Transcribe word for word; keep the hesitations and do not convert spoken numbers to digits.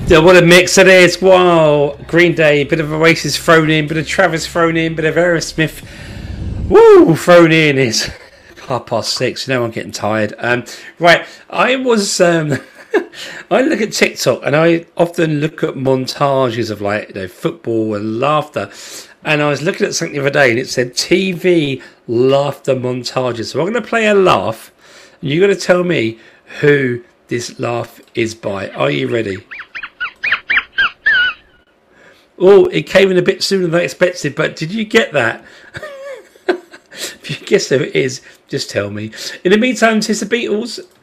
Yeah, what a mix it is. Wow. Green Day, bit of Oasis thrown in, bit of Travis thrown in, bit of Aerosmith. Woo, thrown in. It's half past six. You know I'm getting tired. Um, right, I was... Um, I look at TikTok and I often look at montages of like you know football and laughter, and I was looking at something the other day and it said T V laughter montages. So I'm going to play a laugh and you're going to tell me who this laugh is by. Are you ready? Oh, it came in a bit sooner than I expected, but did you get that? If you guess who it is, just tell me. In the meantime, it's the Beatles